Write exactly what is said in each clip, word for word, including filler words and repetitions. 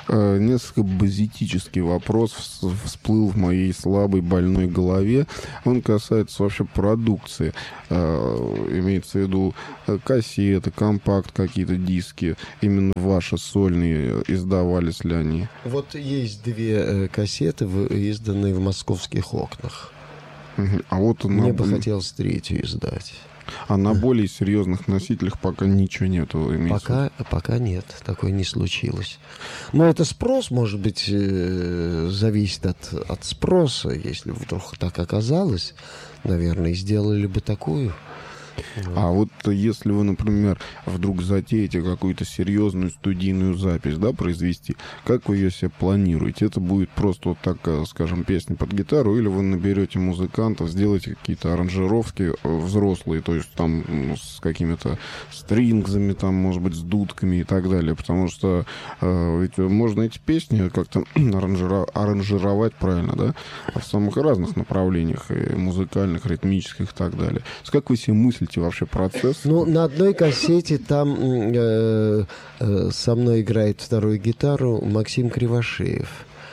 Несколько базитический вопрос всплыл в моей слабой больной голове. Он касается вообще продукции. Имеется в виду кассеты, компакт, какие-то диски. Именно ваши сольные, издавались ли они? Вот есть две кассеты, изданные в «Московских окнах». А вот она... Мне бы хотелось третью издать. А на более серьезных носителях пока ничего нету? Пока, пока нет, такое не случилось. Но это спрос, может быть, зависит от, от спроса. Если вдруг так оказалось, наверное, сделали бы такую. А вот если вы, например, вдруг затеете какую-то серьезную студийную запись, да, произвести, как вы ее себе планируете? Это будет просто вот так, скажем, песня под гитару, или вы наберете музыкантов, сделаете какие-то аранжировки взрослые, то есть там ну, с какими-то стрингзами, там, может быть, с дудками и так далее, потому что э, ведь можно эти песни как-то аранжира- аранжировать правильно, да, в самых разных направлениях, и музыкальных, ритмических и так далее. Как вы себе мыслите вообще процесс? Ну, на одной кассете там э, э, со мной играет вторую гитару Максим Кривошеев.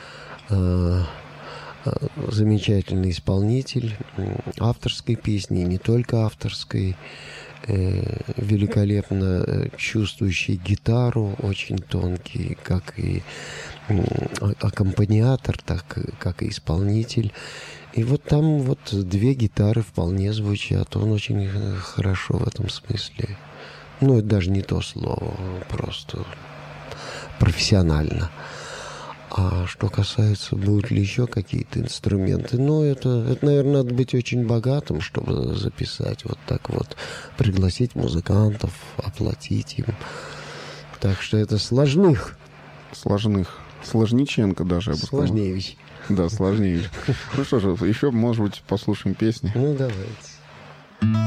Э, э, замечательный исполнитель авторской песни, не только авторской. Э, великолепно чувствующий гитару, очень тонкий, как и э, аккомпаниатор, так как и исполнитель. И вот там вот две гитары вполне звучат. Он очень хорошо в этом смысле. Ну, это даже не то слово, просто профессионально. А что касается, будут ли еще какие-то инструменты, ну, это, это, наверное, надо быть очень богатым, чтобы записать вот так вот, пригласить музыкантов, оплатить им. Так что это сложных. Сложных. Сложниченко даже, я бы сказал. Сложнее. Да, сложнее. Ну что же, еще, может быть, послушаем песни. Ну, давайте.